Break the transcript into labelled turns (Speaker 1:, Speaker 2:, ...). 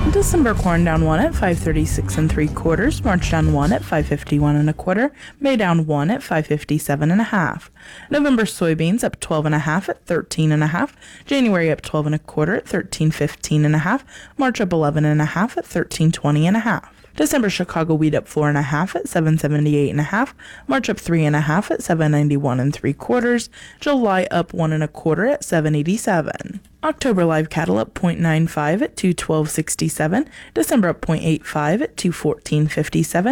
Speaker 1: December corn down 1 at 536 3/4. March down 1 at 551 1/4. May down 1 at 557 1/2. November soybeans up 12 1/2 at 13 1/2. January up 12 1/4 at 1315 1/2. March up 11 1/2 at 1320 1/2. December Chicago wheat up 4 1/2 at 778 1/2. March up 3 1/2 at 791 3/4. July up 1 1/4 at 787. October live cattle up 0.95 at 212.67. December up 0.85 at 214.57.